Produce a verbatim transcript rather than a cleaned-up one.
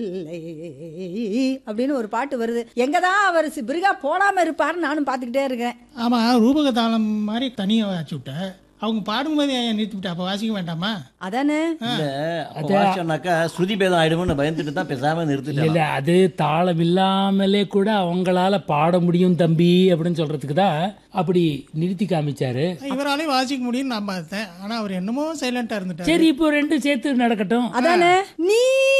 அப்படின்னு ஒரு பாட்டு வருது. எங்கதான் அவர் பிரிகா போடாம இருப்பாருன்னு நானும் பாத்துக்கிட்டே இருக்கேன். ஆமா, ரூபக தாளம் மாதிரி தனியாக வச்சு விட்ட. அவங்க பாடும்போது ஏன் நிறுத்திவிட்டு அப்போ வாசிக்க வேண்டாமா? அதானே இல்ல அப்ப வாசிச்சோம்னாக்கா ஸ்ருதி பேதம் ஆயிடும்னு பயந்துட்டு தான் பேசாம நிறுத்திட்டேன். இல்ல அது தாளம் இல்லாமலே கூட அவங்களால பாட முடியும் தம்பி அப்படின்னு சொல்றதுக்கு தான் அப்படி நிறுத்தி காமிச்சாரு. இவராலையும் வாசிக்க முடியும்னு நான் பார்த்தேன். ஆனா அவர் என்னமோ சைலண்டா இருந்துட்டாரு. சரி இப்போ ரெண்டும் சேர்த்து நடக்கட்டும். அதானே நீ